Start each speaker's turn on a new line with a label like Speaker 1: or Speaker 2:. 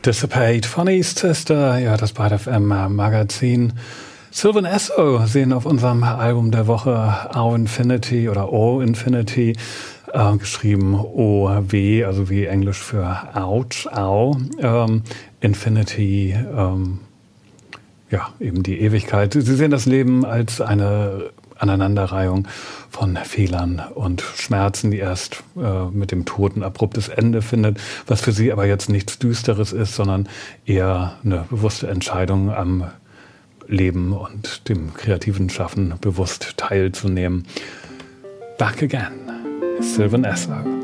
Speaker 1: Dissipate von East Sister, ja, das Byte FM Magazin. Sylvan Esso sehen auf unserem Album der Woche O Infinity oder O Infinity, geschrieben O-W, also wie Englisch für Ouch, Au, Infinity, ja, eben die Ewigkeit. Sie sehen das Leben als eine Aneinanderreihung von Fehlern und Schmerzen, die erst mit dem Tod ein abruptes Ende findet, was für sie aber jetzt nichts Düsteres ist, sondern eher eine bewusste Entscheidung, am Leben und dem kreativen Schaffen bewusst teilzunehmen. Back again, Sylvan Esso.